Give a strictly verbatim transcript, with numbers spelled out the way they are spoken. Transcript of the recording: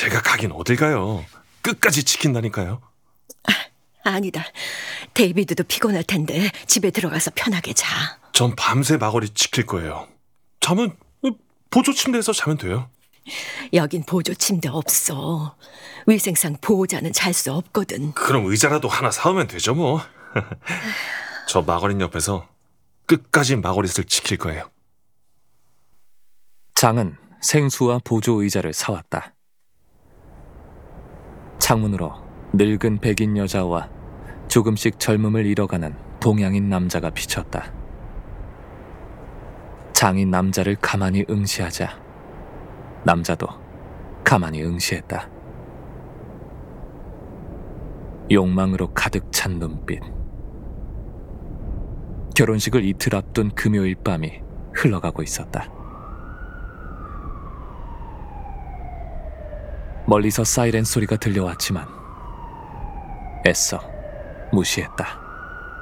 제가 가긴 어딜 가요. 끝까지 지킨다니까요. 아니다. 데이비드도 피곤할 텐데 집에 들어가서 편하게 자. 전 밤새 마거리 지킬 거예요. 잠은 보조 침대에서 자면 돼요. 여긴 보조 침대 없어. 위생상 보호자는 잘 수 없거든. 그럼 의자라도 하나 사오면 되죠 뭐. 저 마거린 옆에서 끝까지 마거릿을 지킬 거예요. 장은 생수와 보조 의자를 사왔다. 창문으로 늙은 백인 여자와 조금씩 젊음을 잃어가는 동양인 남자가 비쳤다. 장이 남자를 가만히 응시하자 남자도 가만히 응시했다. 욕망으로 가득 찬 눈빛. 결혼식을 이틀 앞둔 금요일 밤이 흘러가고 있었다. 멀리서 사이렌 소리가 들려왔지만 애써 무시했다.